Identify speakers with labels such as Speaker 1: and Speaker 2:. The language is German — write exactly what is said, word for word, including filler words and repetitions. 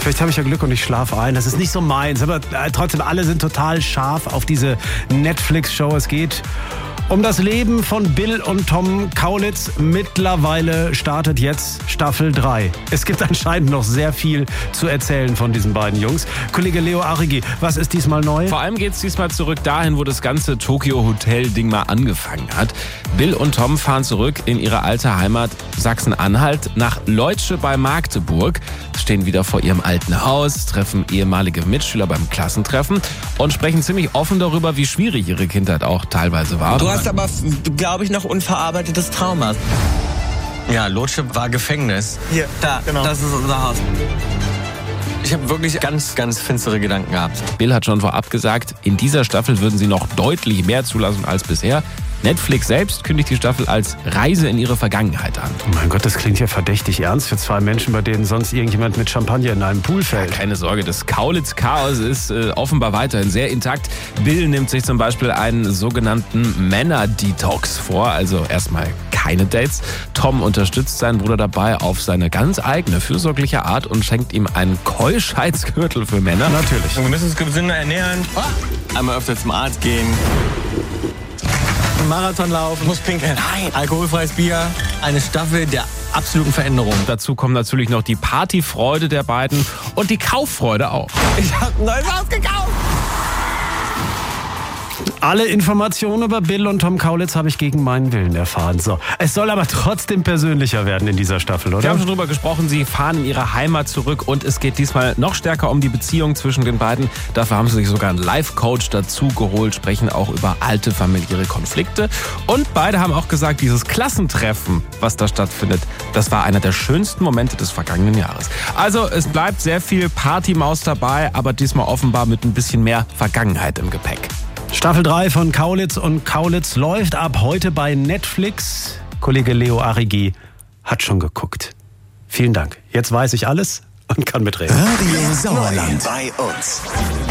Speaker 1: Vielleicht habe ich ja Glück und ich schlafe ein. Das ist nicht so meins, aber äh, trotzdem, alle sind total scharf auf diese Netflix-Show. Es geht um das Leben von Bill und Tom Kaulitz. Mittlerweile startet jetzt Staffel drei. Es gibt anscheinend noch sehr viel zu erzählen von diesen beiden Jungs. Kollege Leo Arrighi, was ist diesmal neu?
Speaker 2: Vor allem geht es diesmal zurück dahin, wo das ganze Tokyo-Hotel-Ding mal angefangen hat. Bill und Tom fahren zurück in ihre alte Heimat Sachsen-Anhalt nach Leutsche bei Magdeburg, stehen wieder vor ihrem alten Haus, treffen ehemalige Mitschüler beim Klassentreffen und sprechen ziemlich offen darüber, wie schwierig ihre Kindheit auch teilweise war.
Speaker 3: Du hast aber, glaube ich, noch unverarbeitetes Trauma. Ja, Leutsche war Gefängnis.
Speaker 4: Hier,
Speaker 3: da,
Speaker 4: genau.
Speaker 3: Das ist unser Haus. Ich habe wirklich ganz, ganz finstere Gedanken gehabt.
Speaker 2: Bill hat schon vorab gesagt, in dieser Staffel würden sie noch deutlich mehr zulassen als bisher. Netflix selbst kündigt die Staffel als Reise in ihre Vergangenheit an.
Speaker 1: Oh mein Gott, das klingt ja verdächtig ernst für zwei Menschen, bei denen sonst irgendjemand mit Champagner in einem Pool fällt.
Speaker 2: Ja, keine Sorge, das Kaulitz-Chaos ist äh, offenbar weiterhin sehr intakt. Bill nimmt sich zum Beispiel einen sogenannten Männer-Detox vor, also erstmal keine Dates. Tom unterstützt seinen Bruder dabei auf seine ganz eigene fürsorgliche Art und schenkt ihm einen Keuschheitsgürtel für Männer.
Speaker 1: Natürlich.
Speaker 3: Wir müssen uns gesünder ernähren. Einmal öfter zum Arzt gehen. Marathon laufen. Muss pinkeln. Nein. Alkoholfreies Bier. Eine Staffel der absoluten Veränderung.
Speaker 2: Dazu kommen natürlich noch die Partyfreude der beiden und die Kauffreude auch.
Speaker 3: Ich habe ein neues Haus gekauft.
Speaker 1: Alle Informationen über Bill und Tom Kaulitz habe ich gegen meinen Willen erfahren. So, es soll aber trotzdem persönlicher werden in dieser Staffel, oder?
Speaker 2: Wir haben schon drüber gesprochen, sie fahren in ihre Heimat zurück und es geht diesmal noch stärker um die Beziehung zwischen den beiden. Dafür haben sie sich sogar einen Life-Coach dazu geholt, sprechen auch über alte familiäre Konflikte. Und beide haben auch gesagt, dieses Klassentreffen, was da stattfindet, das war einer der schönsten Momente des vergangenen Jahres. Also es bleibt sehr viel Partymaus dabei, aber diesmal offenbar mit ein bisschen mehr Vergangenheit im Gepäck.
Speaker 1: Staffel drei von Kaulitz und Kaulitz läuft ab heute bei Netflix. Kollege Leo Arrighi hat schon geguckt. Vielen Dank. Jetzt weiß ich alles und kann mitreden.
Speaker 5: Radio Sauerland bei uns.